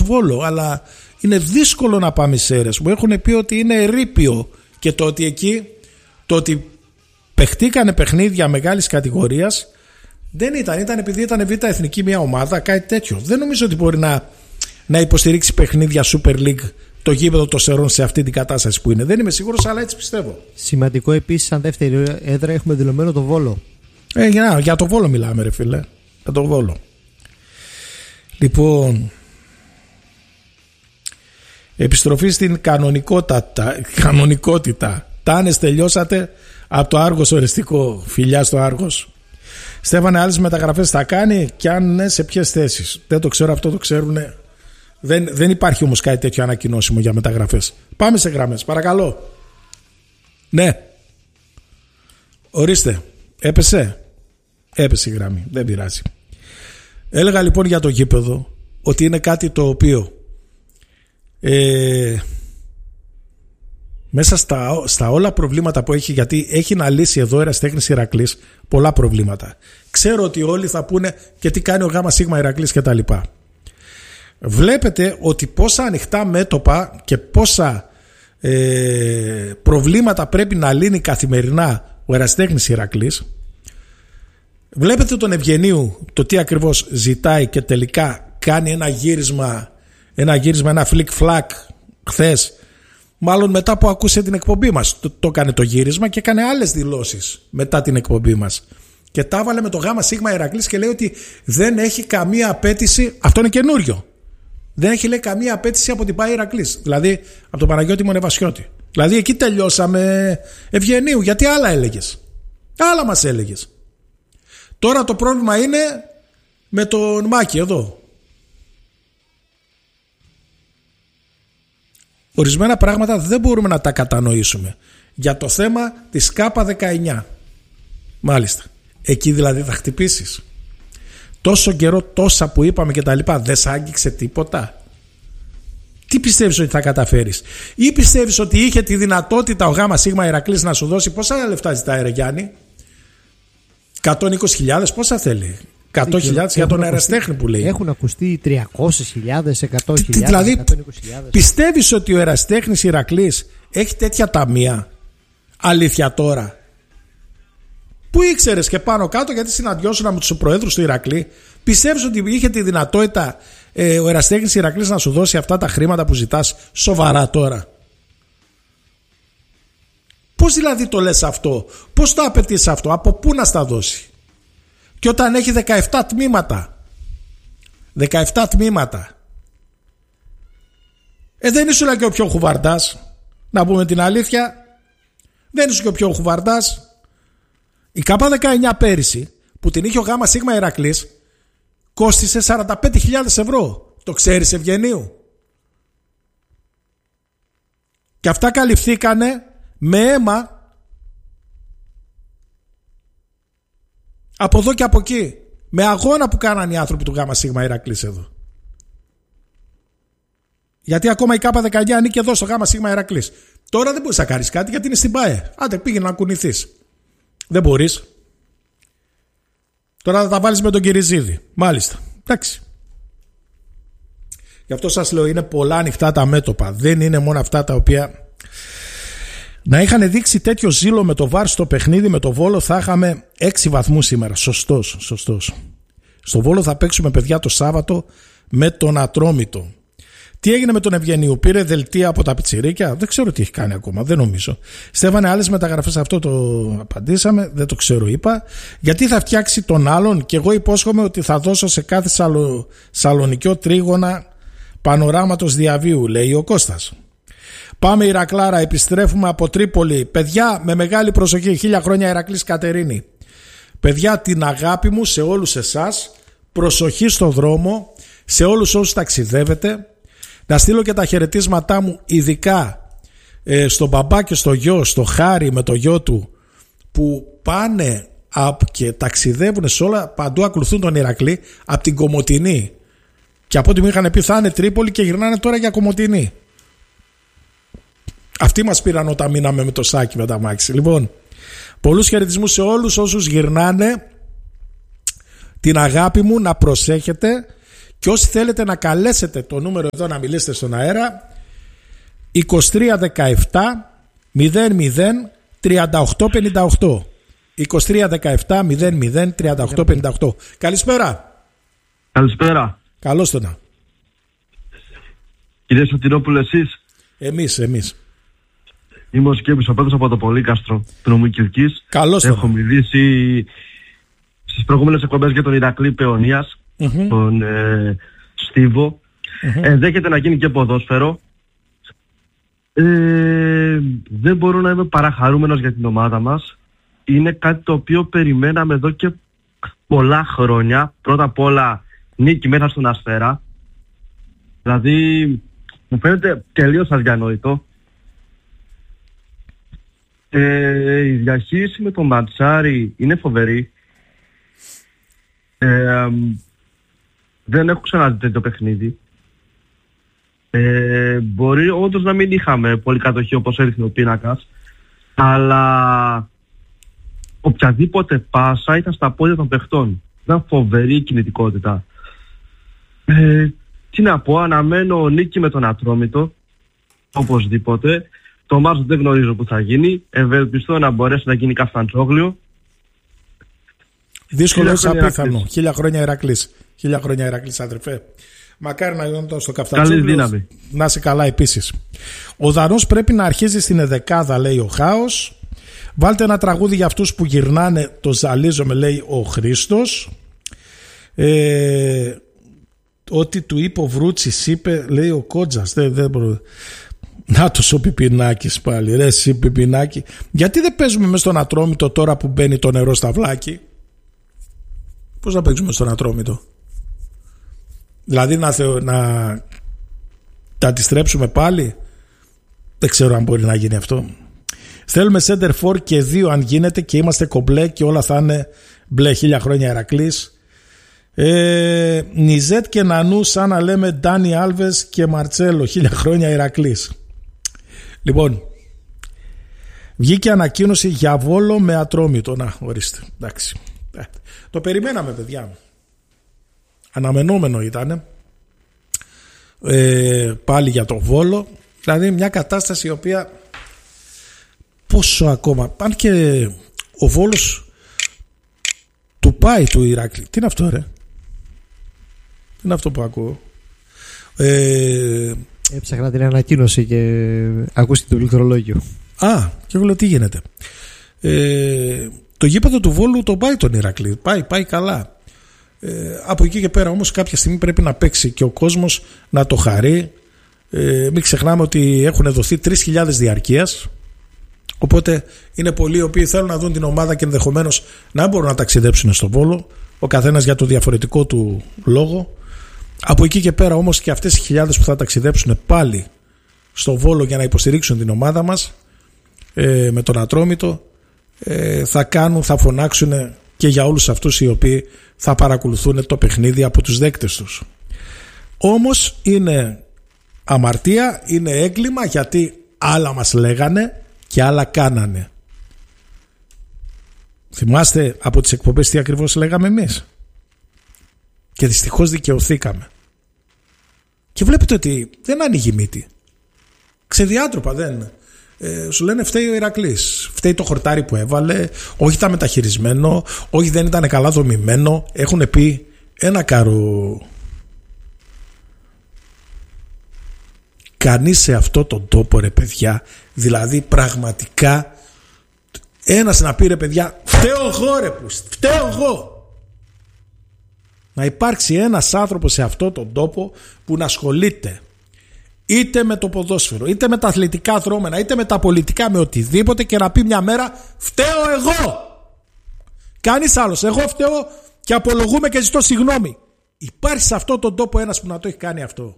Βόλο, αλλά είναι δύσκολο να πάμε στις Σέρρες. Μου έχουν πει ότι είναι ερείπιο και το ότι εκεί, το ότι παιχτήκανε παιχνίδια μεγάλης κατηγορίας δεν ήταν επειδή ήταν Β' Εθνική μια ομάδα, κάτι τέτοιο. Δεν νομίζω ότι μπορεί να υποστηρίξει παιχνίδια Super League το γήπεδο των Σερών σε αυτή την κατάσταση που είναι. Δεν είμαι σίγουρος, αλλά έτσι πιστεύω. Σημαντικό επίσης, σαν δεύτερη έδρα έχουμε δηλωμένο το Βόλο. Για το Βόλο μιλάμε, ρε φίλε. Για το Βόλο. Λοιπόν, επιστροφή στην κανονικότητα. Τάνες, τελειώσατε από το Άργος οριστικό. Φιλιά στο Άργος. Στέφανε, άλλες μεταγραφές θα κάνει και αν ναι, σε ποιες θέσεις? Δεν το ξέρω, αυτό το ξέρουν. Δεν υπάρχει όμως κάτι τέτοιο ανακοινώσιμο για μεταγραφές. Πάμε σε γραμμές, παρακαλώ. Ναι. Ορίστε. Έπεσε η γραμμή, δεν πειράζει. Έλεγα λοιπόν για το γήπεδο ότι είναι κάτι το οποίο μέσα στα όλα προβλήματα που έχει, γιατί έχει να λύσει εδώ Ερασιτέχνης Ηρακλής πολλά προβλήματα. Ξέρω ότι όλοι θα πούνε και τι κάνει ο ΓΣ Ηρακλής και τα λοιπά. Βλέπετε ότι πόσα ανοιχτά μέτωπα και πόσα προβλήματα πρέπει να λύνει καθημερινά ο Ερασιτέχνης Ηρακλής. Βλέπετε τον Ευγενίου το τι ακριβώς ζητάει και τελικά κάνει ένα φλικ-φλακ χθες. Μάλλον μετά που ακούσε την εκπομπή μας το έκανε το γύρισμα και έκανε άλλες δηλώσεις μετά την εκπομπή μας. Και τα έβαλε με το ΓΣ Ηρακλής και λέει ότι δεν έχει καμία απέτηση. Αυτό είναι καινούριο. Δεν έχει, λέει, καμία απέτηση από την ΠΑΕ Ηρακλής. Δηλαδή από τον Παναγιώτη Μονεβασιώτη. Δηλαδή εκεί τελειώσαμε, Ευγενίου. Γιατί άλλα έλεγες? Άλλα μας έλεγες. Τώρα το πρόβλημα είναι με τον Μάκη εδώ. Ορισμένα πράγματα δεν μπορούμε να τα κατανοήσουμε. Για το θέμα της ΚΑΠΑ19. Μάλιστα. Εκεί δηλαδή θα χτυπήσεις. Τόσο καιρό, τόσα που είπαμε και τα λοιπά, δεν σ' άγγιξε τίποτα? Τι πιστεύεις ότι θα καταφέρεις? Ή πιστεύεις ότι είχε τη δυνατότητα ο ΓΣ Ηρακλής να σου δώσει? Πόσα λεφτά ζητάει, ρε Γιάννη? 120.000, πόσα θέλει? 100.000 για τον Ερασιτέχνη που λέει. Έχουν ακουστεί 300.000, 100.000, δηλαδή, 120.000. Πιστεύεις ότι ο Ερασιτέχνης Ηρακλής έχει τέτοια ταμεία? Αλήθεια τώρα? Πού ήξερες και πάνω κάτω, γιατί συναντιώσουν με τους προέδρους του Ηρακλή? Πιστεύεις ότι είχε τη δυνατότητα ο Ερασιτέχνης Ηρακλής να σου δώσει αυτά τα χρήματα που ζητάς? Σοβαρά τώρα? Πώς δηλαδή το λες αυτό? Πώς το απαιτείς αυτό? Από πού να στα δώσει? Και όταν έχει 17 τμήματα, δεν ήσουν και ο πιο χουβαρντάς, να πούμε την αλήθεια. Δεν ήσουν και ο πιο χουβαρντάς. Η ΚΑΠΑ19 πέρυσι που την είχε ο ΓΣ Ηρακλής κόστισε 45.000 ευρώ. Το ξέρεις, Ευγενίου? Και αυτά καλυφθήκανε με αίμα από εδώ και από εκεί, με αγώνα που κάνανε οι άνθρωποι του ΓΣ Ηρακλής εδώ. Γιατί ακόμα η ΚΑΠΑ19 ανήκει εδώ στο ΓΣ Ηρακλής. Τώρα δεν μπορείς να κάνεις κάτι γιατί είναι στην ΠΑΕ. Άντε, πήγαινε να κουνηθείς. Δεν μπορείς. Τώρα θα τα βάλεις με τον Κυριζίδη. Μάλιστα. Εντάξει. Γι' αυτό σας λέω, είναι πολλά ανοιχτά τα μέτωπα. Δεν είναι μόνο αυτά τα οποία... Να είχαν δείξει τέτοιο ζήλο με το ΒΑΡ στο παιχνίδι με το Βόλο, θα είχαμε 6 βαθμούς σήμερα. Σωστός. Στο Βόλο θα παίξουμε, παιδιά, το Σάββατο με τον Ατρόμητο. Τι έγινε με τον Ευγενίου? Πήρε δελτία από τα πιτσιρίκια? Δεν ξέρω τι έχει κάνει ακόμα, δεν νομίζω. Στέφανε, άλλες μεταγραφές? Αυτό το απαντήσαμε, δεν το ξέρω, είπα. Γιατί θα φτιάξει τον άλλον? Και εγώ υπόσχομαι ότι θα δώσω σε κάθε σαλονικιό τρίγωνα πανοράματος διαβίου, λέει ο Κώστας. Πάμε Ηρακλάρα, επιστρέφουμε από Τρίπολη. Παιδιά, με μεγάλη προσοχή, 1000 χρόνια Ηρακλής Κατερίνη. Παιδιά, την αγάπη μου σε όλους εσάς, προσοχή στο δρόμο, σε όλους όσους ταξιδεύετε. Να στείλω και τα χαιρετίσματά μου ειδικά στον μπαμπά και στο γιο, στο Χάρη με το γιο του, που πάνε και ταξιδεύουν σε όλα, παντού ακολουθούν τον Ηρακλή από την Κομοτηνή. Και από ό,τι μου είχαν πει θα είναι Τρίπολη και γυρνάνε τώρα για Κομοτηνή. Αυτοί μας πήραν όταν μείναμε με το σάκι με τα μάξι. Λοιπόν, πολλούς χαιρετισμούς σε όλους όσους γυρνάνε. Την αγάπη μου, να προσέχετε. Και όσοι θέλετε να καλέσετε το νούμερο εδώ να μιλήσετε στον αέρα, 2317 00 3858. 2317 00 3858. Καλησπέρα. Καλησπέρα. Καλώς το να. Κύριε Σωτηρόπουλε, εσείς? Εμείς. Είμαι ο Σκέπης ο Πέτρος από το Πολύκαστρο του νομού Κιλκής. Καλώς το. Έχω μιλήσει στις προηγούμενες εκπομπές για τον Ηρακλή Παιωνίας, τον Στίβο. Δέχεται να γίνει και ποδόσφαιρο. Δεν μπορώ να είμαι παρά χαρούμενος για την ομάδα μας. Είναι κάτι το οποίο περιμέναμε εδώ και πολλά χρόνια. Πρώτα απ' όλα νίκη μέσα στον Αστέρα. Δηλαδή μου φαίνεται τελείως αδιανόητο. Η διαχείριση με τον Ματσάρη είναι φοβερή. Δεν έχω ξαναδεί τέτοιο παιχνίδι. Μπορεί όντως να μην είχαμε πολύ κατοχή όπως έδειχνε ο πίνακας, αλλά οποιαδήποτε πάσα ήταν στα πόδια των παιχτών. Ήταν φοβερή η κινητικότητα. Τι να πω, αναμένω νίκη με τον Ατρόμητο, οπωσδήποτε. Το Μάρτιο δεν γνωρίζω που θα γίνει. Ευελπιστώ να μπορέσει να γίνει Καφταντζόγλιο. Δύσκολο ή απίθανο. 1000 χρόνια Ηρακλής. 1000 χρόνια Ηρακλής, αδερφέ. Μακάρι να γινόταν στο Καφταντζόγλιο. Να είσαι καλά επίσης. Ο Δανός πρέπει να αρχίζει στην εδεκάδα, λέει ο Χάος. Βάλτε ένα τραγούδι για αυτούς που γυρνάνε, το ζαλίζομαι, λέει ο Χρήστος. Ό,τι του είπε ο Βρούτσης είπε, λέει ο Κότζας. Νάτος ο Πιπινάκης πάλι. Ρε εσύ Πιπινάκη, γιατί δεν παίζουμε μες στον Ατρόμητο τώρα που μπαίνει το νερό στα βλάκι? Πώς να παίξουμε στον Ατρόμητο? Δηλαδή να τα αντιστρέψουμε πάλι? Δεν ξέρω αν μπορεί να γίνει αυτό. Θέλουμε center for και 2 αν γίνεται, και είμαστε κομπλέ και όλα θα είναι μπλε. 1000 χρόνια Ηρακλής. Νιζέτ και Νανού, σαν να λέμε Ντάνι Άλβες και Μαρτσέλο. 1000 χρόνια Ηρακλής. Λοιπόν, βγήκε ανακοίνωση για Βόλο με Ατρόμητο. Να, ορίστε. Εντάξει. Το περιμέναμε, παιδιά. Αναμενόμενο ήταν. Πάλι για το Βόλο. Δηλαδή μια κατάσταση η οποία πόσο ακόμα, αν και ο Βόλος του πάει του Ηράκλη. Τι είναι αυτό, ρε? Τι είναι αυτό που ακούω? Έψαχνα την ανακοίνωση και ακούστηκε το πληκτρολόγιο. Και εγώ λέω τι γίνεται. Το γήπεδο του Βόλου το πάει τον Ηρακλή. Πάει καλά. Από εκεί και πέρα όμως κάποια στιγμή πρέπει να παίξει και ο κόσμος να το χαρεί. Μην ξεχνάμε ότι έχουν δοθεί 3.000 διαρκείας. Οπότε είναι πολλοί οι οποίοι θέλουν να δουν την ομάδα και ενδεχομένως να μπορούν να ταξιδέψουν στο Βόλο. Ο καθένας για το διαφορετικό του λόγο. Από εκεί και πέρα όμως και αυτές οι χιλιάδες που θα ταξιδέψουν πάλι στο Βόλο για να υποστηρίξουν την ομάδα μας με τον Ατρόμητο, θα φωνάξουν και για όλους αυτούς οι οποίοι θα παρακολουθούν το παιχνίδι από τους δέκτες τους. Όμως είναι αμαρτία, είναι έγκλημα, γιατί άλλα μας λέγανε και άλλα κάνανε. Θυμάστε από τις εκπομπές τι ακριβώς λέγαμε εμείς? Και δυστυχώς δικαιωθήκαμε. Και βλέπετε ότι δεν ανοίγει μύτη. Ξεδιάτροπα δεν. Σου λένε φταίει ο Ηρακλής, φταίει το χορτάρι που έβαλε, όχι ήταν μεταχειρισμένο, όχι δεν ήταν καλά δομημένο. Έχουν πει ένα καρό. Κανείς σε αυτό τον τόπο, ρε παιδιά, δηλαδή πραγματικά ένας να πει, ρε παιδιά, φταίω εγώ, ρε, φταίω εγώ. Να υπάρξει ένας άνθρωπος σε αυτό τον τόπο που να ασχολείται είτε με το ποδόσφαιρο, είτε με τα αθλητικά δρόμενα, είτε με τα πολιτικά, με οτιδήποτε, και να πει μια μέρα φταίω εγώ. Κανείς άλλος. Εγώ φταίω και απολογούμε και ζητώ συγγνώμη. Υπάρχει σε αυτό τον τόπο ένας που να το έχει κάνει αυτό.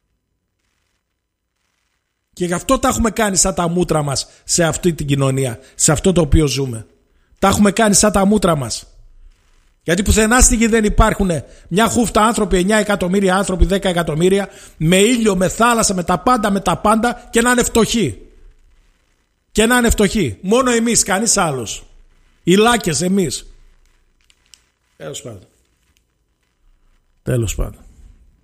Και γι' αυτό τα έχουμε κάνει σαν τα μούτρα μας σε αυτή την κοινωνία, σε αυτό το οποίο ζούμε. Τα έχουμε κάνει σαν τα μούτρα μας. Γιατί πουθενά στη γη δεν υπάρχουν μια χούφτα άνθρωποι, 9 εκατομμύρια άνθρωποι, 10 εκατομμύρια, με ήλιο, με θάλασσα, με τα πάντα και να είναι φτωχοί. Και να είναι φτωχοί. Μόνο εμείς, κανείς άλλος. Οι λάκες, εμείς. Τέλος πάντων.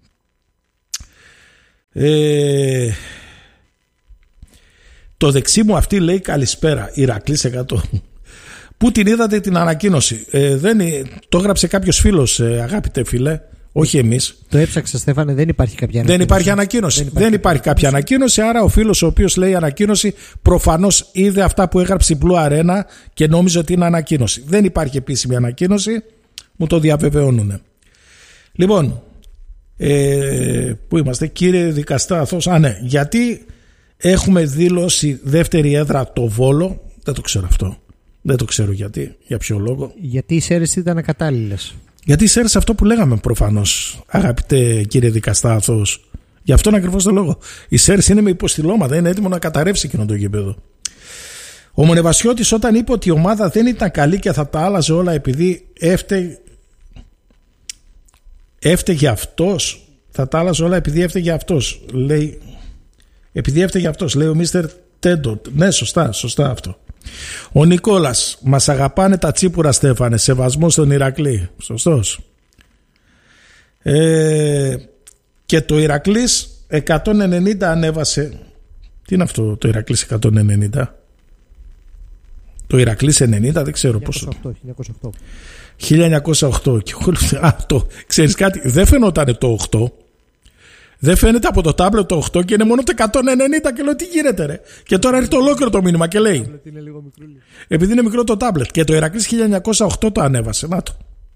Το δεξί μου αυτή λέει καλησπέρα, Ηρακλής 100. Πού την είδατε την ανακοίνωση? Το έγραψε κάποιος φίλος, αγάπητε φίλε, όχι εμείς. Το έψαξα, Στέφανε, δεν υπάρχει κάποια ανακοίνωση. Δεν υπάρχει ανακοίνωση. Δεν υπάρχει κάποια ανακοίνωση. Άρα ο φίλος ο οποίος λέει ανακοίνωση προφανώς είδε αυτά που έγραψε η Blue Arena και νόμιζε ότι είναι ανακοίνωση. Δεν υπάρχει επίσημη ανακοίνωση, μου το διαβεβαιώνουν. Λοιπόν, πού είμαστε, κύριε δικαστά Αθώος? Ναι, γιατί έχουμε δήλωση δεύτερη έδρα το Βόλο? Δεν το ξέρω αυτό. Δεν το ξέρω γιατί, για ποιο λόγο. Γιατί οι Σέρρες ήταν ακατάλληλες. Γιατί οι Σέρρες, αυτό που λέγαμε προφανώς, αγαπητέ κύριε δικαστά Αθώος. Γι' αυτόν ακριβώς το λόγο. Οι Σέρρες είναι με υποστηλώματα, είναι έτοιμο να καταρρεύσει εκείνο το γήπεδο. Ο Μονεβασιώτης όταν είπε ότι η ομάδα δεν ήταν καλή και θα τα άλλαζε όλα επειδή έφταιγε αυτός. Θα τα άλλαζε όλα επειδή έφταιγε αυτός. Λέει, επειδή έφταιγε αυτός, λέει ο Μίστερ Τέντορ. Ναι, σωστά αυτό. Ο Νικόλας, μας αγαπάνε τα τσίπουρα Στέφανε, σεβασμό στον Ηρακλή. Σωστός. Και το Ηρακλής 190 ανέβασε. Τι είναι αυτό το Ηρακλής 190? Το Ηρακλής 90 δεν ξέρω πόσο. 1908. Ξέρεις κάτι, δεν φαινόταν το 8. Δεν φαίνεται από το τάμπλετ το 8 και είναι μόνο το 190 και λέω τι γίνεται ρε. Και τώρα έρχεται ολόκληρο το μήνυμα και λέει επειδή είναι μικρό το τάμπλετ και το Ηρακλής 1908 το ανέβασε. Να το.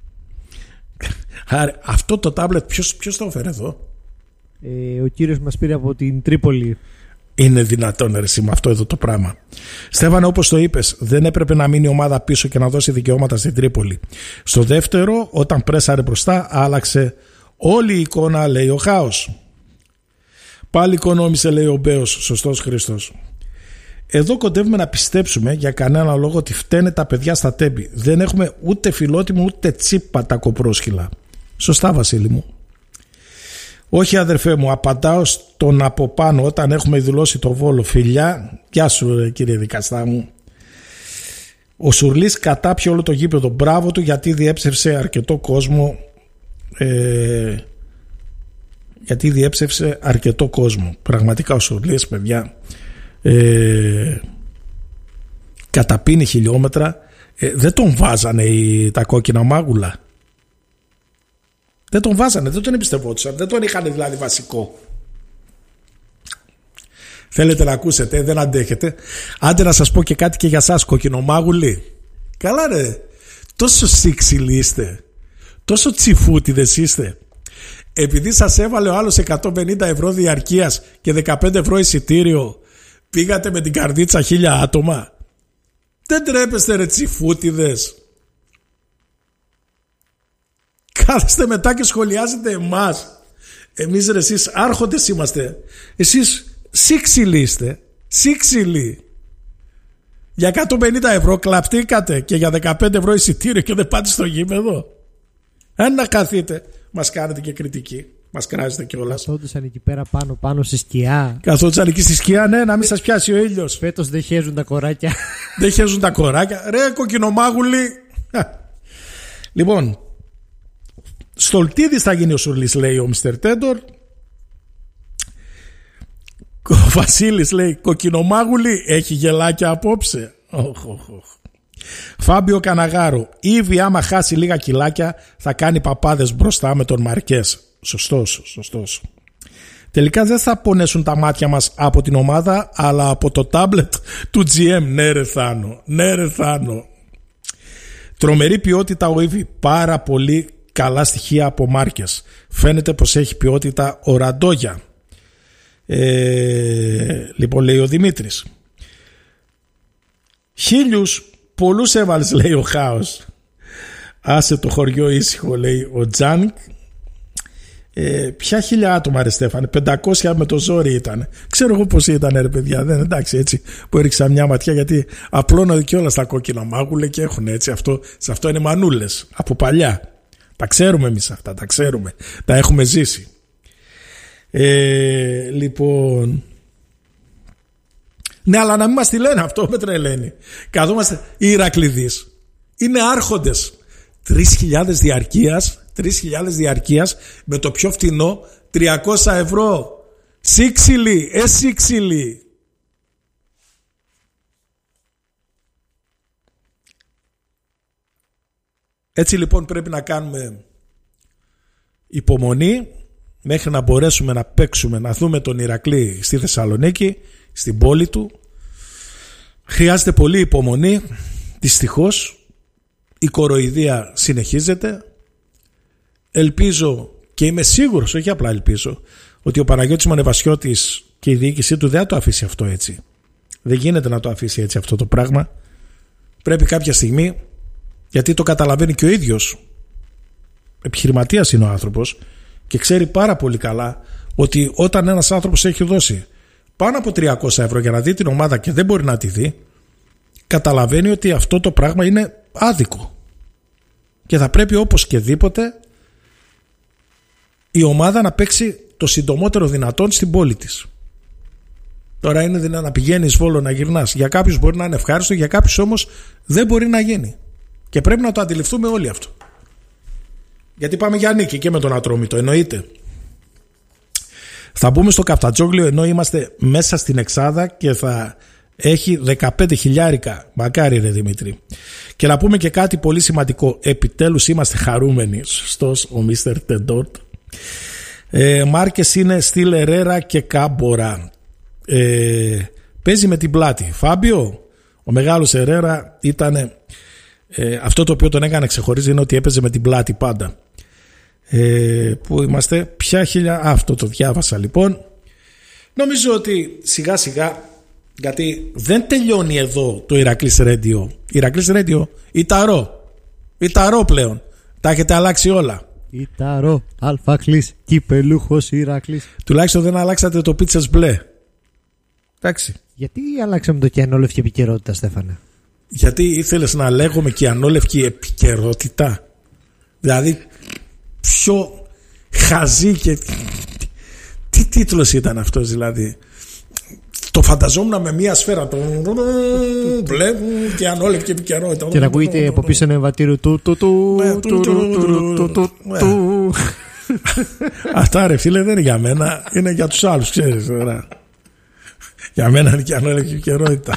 Άρα, αυτό το τάμπλετ ποιος το έφερε εδώ? Ο κύριος μας πήρε από την Τρίπολη. Είναι δυνατόν ρε με αυτό εδώ το πράγμα? Στέφανε, όπως το είπες, δεν έπρεπε να μείνει η ομάδα πίσω και να δώσει δικαιώματα στην Τρίπολη. Στο δεύτερο, όταν πρέσαρε μπροστά, άλλαξε όλη η εικόνα, λέει ο Χάος. Πάλι οικονόμησε, λέει ο Μπέος. Σωστός Χρήστος. Εδώ κοντεύουμε να πιστέψουμε για κανένα λόγο ότι φταίνε τα παιδιά στα Τέμπη. Δεν έχουμε ούτε φιλότιμο ούτε τσίπα τα κοπρόσχυλα. Σωστά Βασίλη μου. Όχι αδερφέ μου, απαντάω στον από πάνω όταν έχουμε δηλώσει το Βόλο. Φιλιά, γεια σου κύριε δικαστά μου. Ο Σουρλής κατάπιε όλο το γήπεδο. Μπράβο του γιατί διέψευσε αρκετό κόσμο. Γιατί διέψευσε αρκετό κόσμο. Πραγματικά ο Σουρλής, παιδιά, καταπίνει χιλιόμετρα. Δεν τον βάζανε τα κόκκινα μάγουλα. Δεν τον βάζανε, δεν τον εμπιστευόντουσαν. Δεν τον είχαν δηλαδή βασικό. Θέλετε να ακούσετε, δεν αντέχετε? Άντε να σας πω και κάτι και για σας κοκκινομάγουλοι. Καλά ρε, τόσο σύξυλοι είστε, τόσο τσιφούτιδες είστε. Επειδή σας έβαλε ο άλλος 150 ευρώ διαρκείας και 15 ευρώ εισιτήριο, πήγατε με την καρδίτσα 1000 άτομα. Δεν τρέπεστε ρε τσιφούτιδες? Κάθεστε μετά και σχολιάζετε εμάς. Εμείς ρε εσείς άρχοντες είμαστε. Εσείς σύξυλοι είστε. Σύξυλοι. Για 150 ευρώ κλαπτήκατε και για 15 ευρώ εισιτήριο και δεν πάτε στο γήπεδο. Αν να καθείτε, μας κάνετε και κριτική. Μας κράζετε κιόλας. Καθόντουσαν εκεί πέρα πάνω στη σκιά. Καθόντουσαν εκεί στη σκιά, ναι, να μην σας πιάσει ο ήλιος. Φέτος δεν χέζουν τα κοράκια. Δεν χέζουν τα κοράκια. Ρε κοκκινομάγουλοι. Λοιπόν, Στολτίδης θα γίνει ο Σουρλής, λέει ο Μίστερ Τέντορ. Ο Βασίλης λέει κοκκινομάγουλη, έχει γελάκια απόψε. Φάμπιο Καναγάρο, Ήβη άμα χάσει λίγα κιλάκια θα κάνει παπάδες μπροστά με τον Μαρκές. Σωστός. Τελικά δεν θα πονέσουν τα μάτια μας από την ομάδα αλλά από το τάμπλετ του GM. Ναι ρε Θάνο. Τρομερή ποιότητα ο Ήβη, πάρα πολύ καλά στοιχεία από Μάρκες. Φαίνεται πως έχει ποιότητα ο Ραντόγια. Λοιπόν, λέει ο Δημήτρης. 1000 πολλούς έβαλες, λέει ο Χάος. Άσε το χωριό ήσυχο, λέει ο Τζάνκ. Ποια 1000 άτομα ρε Στέφανε? 500 με το ζόρι ήταν. Ξέρω εγώ πως ήταν ρε παιδιά. Δεν, εντάξει, έτσι που έριξα μια ματιά γιατί απλώνονται και όλα στα κόκκινα μάγουλε και έχουν έτσι σε αυτό είναι μανούλες από παλιά. Τα ξέρουμε εμείς αυτά, τα ξέρουμε. Τα έχουμε ζήσει. Λοιπόν, ναι, αλλά να μην μας τη λένε, αυτό με τρελαίνει. Καθόμαστε οι Ηρακλειδείς. Είναι άρχοντες. 3.000 διαρκείας με το πιο φτηνό 300 ευρώ. Σύξυλη, εσύξυλη. Έτσι λοιπόν πρέπει να κάνουμε υπομονή μέχρι να μπορέσουμε να παίξουμε, να δούμε τον Ηρακλή στη Θεσσαλονίκη, στην πόλη του. Χρειάζεται πολύ υπομονή. Δυστυχώς η κοροϊδία συνεχίζεται. Ελπίζω και είμαι σίγουρος, όχι απλά ελπίζω, ότι ο Παναγιώτης Μονεβασιώτης και η διοίκησή του δεν θα το αφήσει αυτό έτσι. Δεν γίνεται να το αφήσει έτσι αυτό το πράγμα. Πρέπει κάποια στιγμή, γιατί το καταλαβαίνει και ο ίδιος, επιχειρηματίας είναι ο άνθρωπος και ξέρει πάρα πολύ καλά ότι όταν ένας άνθρωπος έχει δώσει πάνω από 300 ευρώ για να δει την ομάδα και δεν μπορεί να τη δει, καταλαβαίνει ότι αυτό το πράγμα είναι άδικο και θα πρέπει όπως και δίποτε η ομάδα να παίξει το συντομότερο δυνατόν στην πόλη της. Τώρα είναι δυνατόν να πηγαίνεις Βόλο, να γυρνάς. Για κάποιους μπορεί να είναι ευχάριστο, για κάποιους όμως δεν μπορεί να γίνει. Και πρέπει να το αντιληφθούμε όλοι αυτό. Γιατί πάμε για νίκη και με τον Ατρόμητο, εννοείται. Θα μπούμε στο Καφτατζόγλιο ενώ είμαστε μέσα στην εξάδα και θα έχει 15 χιλιάρικα. Μακάρι ρε Δημήτρη. Και να πούμε και κάτι πολύ σημαντικό. Επιτέλους είμαστε χαρούμενοι. Σωστός ο Μίστερ Τεντόρτ. Μάρκες είναι στυλ Ερέρα και Κάμπορα. Παίζει με την πλάτη. Φάμπιο, ο μεγάλος Ερέρα ήταν... αυτό το οποίο τον έκανε ξεχωρίζει είναι ότι έπαιζε με την πλάτη πάντα. Πού είμαστε, ποια χίλια, αυτό το διάβασα λοιπόν. Νομίζω ότι σιγά σιγά, γιατί δεν τελειώνει εδώ το Ηρακλής Radio. Ηρακλής Radio, Ιταρό πλέον. Τα έχετε αλλάξει όλα. Ιταρό, Αλφακλής, κυπελούχος Ηρακλής. Τουλάχιστον δεν αλλάξατε το πίτσες μπλε. Εντάξει. Γιατί αλλάξαμε το και ανόλευκη επικαιρότητα, Στέφανε? Γιατί ήθελες να λέγομαι και ανόλευκη επικαιρότητα? Δηλαδή πιο χαζή και... Τι τίτλος ήταν αυτός δηλαδή? Το φανταζόμουν με μία σφαίρα μπλε και ανόλευκη επικαιρότητα. Και να ακούγεται από πίσω ένα εμβατήριο του. Αυτά ρε φίλε δεν είναι για μένα, είναι για τους άλλους, ξέρεις. Για μένα είναι και ανόλευκη επικαιρότητα.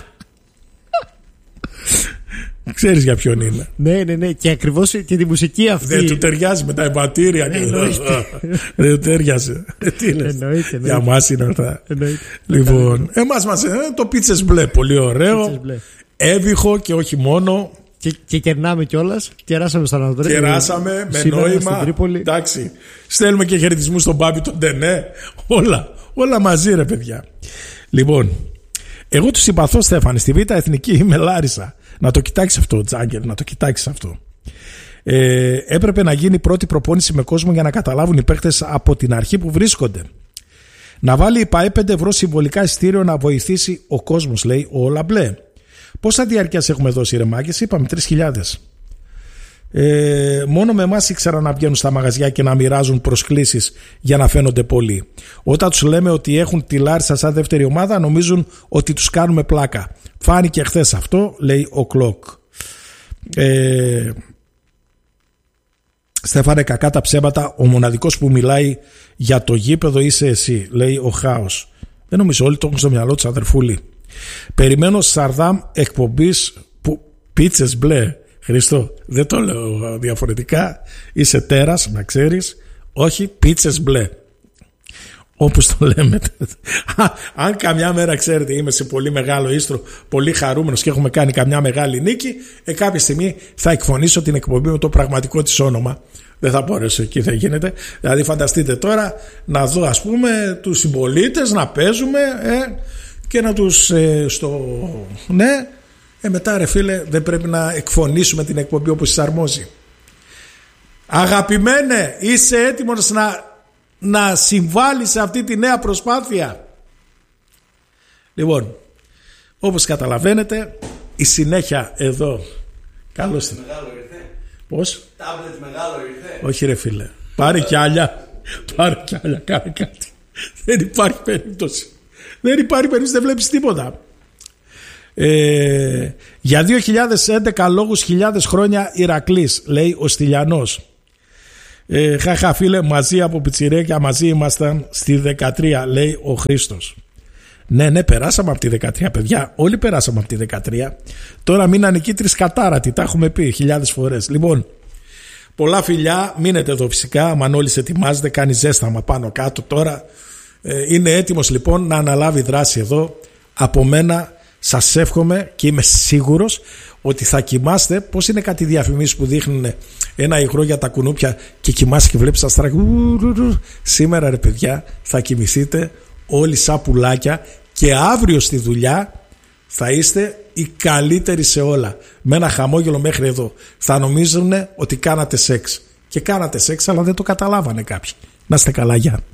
Ξέρεις για ποιον είναι? Ναι. Και ακριβώς και τη μουσική αυτή. Δεν του ταιριάζει με τα εμβατήρια. Δεν του ταιριάζει. Τι λες? Για μας είναι αυτά. Λοιπόν, εμάς μας το πίτσες μπλε. Πολύ ωραίο. Έβυχο και όχι μόνο. Και κερνάμε κιόλας. Κεράσαμε στον Ανατολή. Κεράσαμε με νόημα. Εντάξει. Στέλνουμε και χαιρετισμούς στον Μπάμπη τον Ντενέ. Όλα μαζί ρε παιδιά. Λοιπόν, εγώ του συμπαθώ Στέφανε. Στη Β' Εθνική είμαι Λάρισα. Να το κοιτάξεις αυτό, Τζάγκερ, να το κοιτάξεις αυτό. Έπρεπε να γίνει πρώτη προπόνηση με κόσμο για να καταλάβουν οι παίκτες από την αρχή που βρίσκονται. Να βάλει η ΠΑΕ 5 ευρώ συμβολικά εισιτήριο να βοηθήσει ο κόσμος, λέει ο Λαμπλέ. Πόσα διαρκείας έχουμε δώσει ρε μάγκες? Είπαμε 3.000. Μόνο με εμάς ήξεραν να βγαίνουν στα μαγαζιά και να μοιράζουν προσκλήσεις για να φαίνονται πολλοί. Όταν τους λέμε ότι έχουν τη Λάρισα σαν δεύτερη ομάδα, νομίζουν ότι τους κάνουμε πλάκα. Φάνηκε χθες αυτό, λέει ο Κλοκ. Στέφανε, κακά τα ψέματα, ο μοναδικός που μιλάει για το γήπεδο είσαι εσύ, λέει ο Χάος. Δεν νομίζω, όλοι το έχουν στο μυαλό τους, αδερφούλη. Περιμένω Σαρδάμ εκπομπής που πίτσες μπλε. Χριστό, δεν το λέω διαφορετικά. Είσαι τέρας, να ξέρεις. Όχι, πίτσες μπλε. Όπως το λέμε. Αν καμιά μέρα, ξέρετε, είμαι σε πολύ μεγάλο ίστρο, πολύ χαρούμενος και έχουμε κάνει καμιά μεγάλη νίκη, κάποια στιγμή θα εκφωνήσω την εκπομπή με το πραγματικό της όνομα. Δεν θα μπορέσω, εκεί θα γίνεται. Δηλαδή φανταστείτε τώρα να δω, ας πούμε, τους συμπολίτες να παίζουμε και να τους ναι. Μετά ρε φίλε δεν πρέπει να εκφωνήσουμε την εκπομπή όπως της αρμόζει. Αγαπημένε, είσαι έτοιμος να συμβάλλεις σε αυτή τη νέα προσπάθεια? Λοιπόν, όπως καταλαβαίνετε η συνέχεια εδώ. Καλώς ήρθατε. Μεγάλο ήρθε. Πώς? Τάμπλετ μεγάλο ήρθε. Όχι ρε φίλε, πάρε κι άλλα. Κάνε κάτι. Δεν υπάρχει περίπτωση. Δεν βλέπεις τίποτα. Για 2011 λόγους χιλιάδες χρόνια Ηρακλής, λέει ο Στυλιανός. Χαχα φίλε, μαζί από πιτσιρέκια, μαζί ήμασταν στη 13, λέει ο Χρήστος. Ναι, περάσαμε από τη 13, παιδιά. Όλοι περάσαμε από τη 13. Τώρα μείνανε εκεί 3 κατάρατοι. Τα έχουμε πει χιλιάδες φορές. Λοιπόν, πολλά φιλιά. Μείνετε εδώ φυσικά. Μανώλης ετοιμάζεται, κάνει ζέσταμα πάνω κάτω τώρα. Είναι έτοιμος λοιπόν να αναλάβει δράση εδώ. Από μένα σας εύχομαι και είμαι σίγουρος ότι θα κοιμάστε. Πώς είναι κάτι διαφημίσεις που δείχνουν ένα υγρό για τα κουνούπια και κοιμάσαι και βλέπεις αστράκι. Σήμερα ρε παιδιά θα κοιμηθείτε όλοι σαν πουλάκια και αύριο στη δουλειά θα είστε οι καλύτεροι σε όλα. Με ένα χαμόγελο μέχρι εδώ. Θα νομίζουν ότι κάνατε σεξ. Και κάνατε σεξ αλλά δεν το καταλάβανε κάποιοι. Να είστε καλά, γεια.